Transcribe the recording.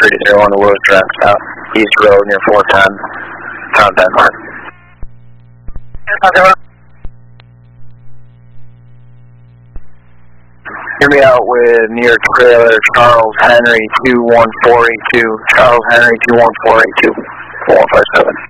301 Willows Drive South, East Road near 410, Town Denmark. Hear me out with New York Trailer, Charles Henry 21482, Charles Henry 21482, 4157.